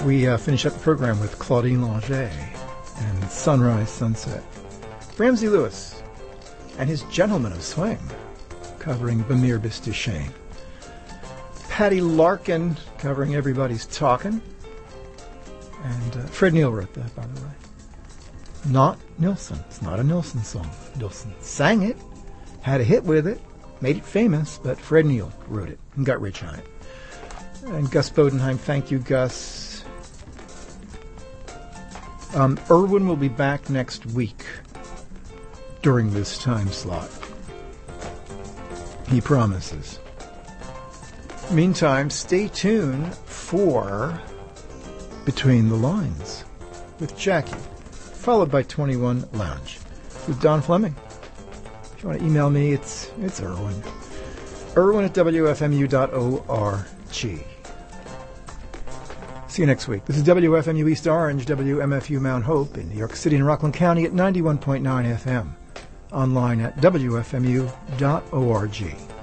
We finish up the program with Claudine Langer and Sunrise Sunset. Ramsey Lewis and his Gentlemen of Swing covering Bamir Bistishain. Patty Larkin covering Everybody's Talkin'. And Fred Neil wrote that, by the way. Not Nilsson. It's not a Nilsson song. Nilsson sang it, had a hit with it, made it famous, but Fred Neil wrote it and got rich on it. And Gus Bodenheim, thank you, Gus. Irwin will be back next week during this time slot. He promises. Meantime, stay tuned for Between the Lines with Jackie, followed by 21 Lounge with Don Fleming. If you want to email me, it's Irwin. Irwin at WFMU.org. See you next week. This is WFMU East Orange, WMFU Mount Hope in New York City and Rockland County at 91.9 FM. Online at WFMU.org.